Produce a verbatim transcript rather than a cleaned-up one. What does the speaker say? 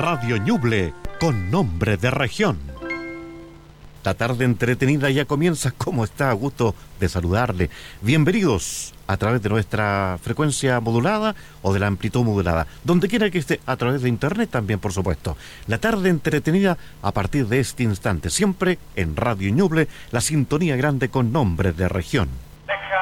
Radio Ñuble, con nombre de región. La tarde entretenida ya comienza. ¿Cómo está? Gusto de saludarle. Bienvenidos a través de nuestra frecuencia modulada o de la amplitud modulada, donde quiera que esté, a través de internet también, por supuesto. La tarde entretenida a partir de este instante, siempre en Radio Ñuble, la sintonía grande con nombre de región.